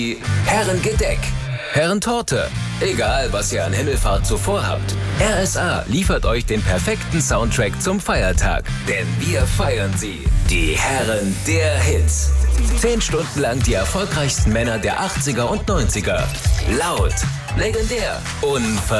Herrengedeck, Herrentorte. Egal, was ihr an Himmelfahrt zuvor habt. RSA liefert euch den perfekten Soundtrack zum Feiertag. Denn wir feiern sie. Die Herren der Hits. 10 Stunden lang die erfolgreichsten Männer der 80er und 90er. Laut, legendär, unvergesslich.